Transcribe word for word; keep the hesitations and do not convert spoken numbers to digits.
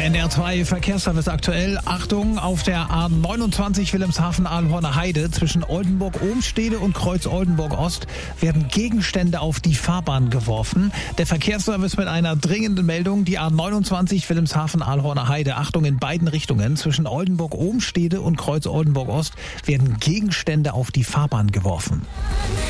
N R zwei Verkehrsservice aktuell. Achtung, auf der A neunundzwanzig Wilhelmshaven-Ahlhorner Heide zwischen Oldenburg-Ohmstede und Kreuz-Oldenburg-Ost werden Gegenstände auf die Fahrbahn geworfen. Der Verkehrsservice mit einer dringenden Meldung. Die A neunundzwanzig Wilhelmshaven-Ahlhorner Heide. Achtung, in beiden Richtungen zwischen Oldenburg-Ohmstede und Kreuz-Oldenburg-Ost werden Gegenstände auf die Fahrbahn geworfen.